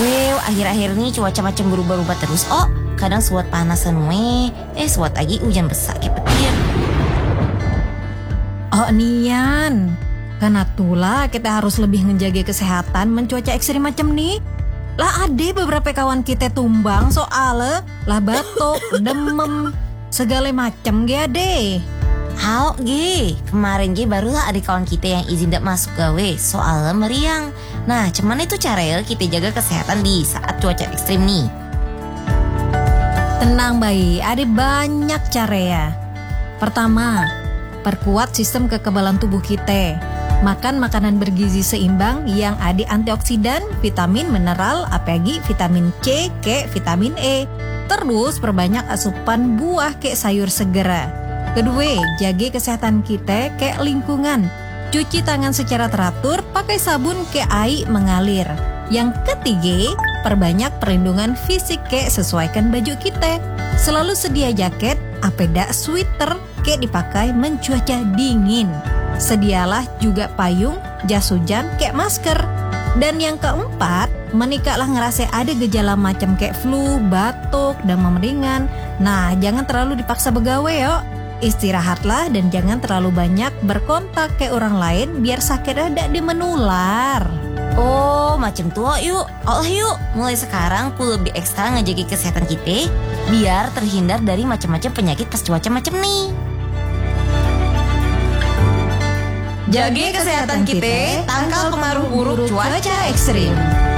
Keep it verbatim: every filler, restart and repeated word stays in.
Weh, akhir-akhir ini cuaca macam berubah-ubah terus. Oh, kadang suat panasan we, eh suat lagi hujan besar kayak petir. Oh nian, karena itulah kita harus lebih menjaga kesehatan mencuaca ekstrim macam nih. Lah ada beberapa kawan kita tumbang soalnya lah batuk, demam, segala macam ge ade. Hao ge, kemarin ge barulah ada kawan kita yang izin dak masuk gawe soalnya meriang. Nah, cuman itu cara kita jaga kesehatan di saat cuaca ekstrim nih. Tenang bayi, ada banyak cara ya. Pertama, perkuat sistem kekebalan tubuh kita. Makan makanan bergizi seimbang yang ada antioksidan, vitamin, mineral, apalagi vitamin C, ke vitamin E. Terus perbanyak asupan buah ke sayur segera. Kedua, jaga kesehatan kita ke lingkungan. Cuci tangan secara teratur, pakai sabun ke air mengalir. Yang ketiga, perbanyak perlindungan fisik ke sesuaikan baju kita. Selalu sedia jaket, apeda sweater ke dipakai mencuaca dingin. Sedialah juga payung, jas hujan, ke masker. Dan yang keempat, menikahlah ngerasa ada gejala macam kayak flu, batuk, demam ringan. Nah, jangan terlalu dipaksa begawe yo. Istirahatlah dan jangan terlalu banyak berkontak ke orang lain biar sakitnya tidak dimenular. Oh, macam tua yuk. Allah yuk, mulai sekarang ku lebih ekstra ngejaga kesehatan kita biar terhindar dari macam-macam penyakit pas cuaca macam nih. Jaga kesehatan kita, tangkal pengaruh buruk cuaca ekstrim.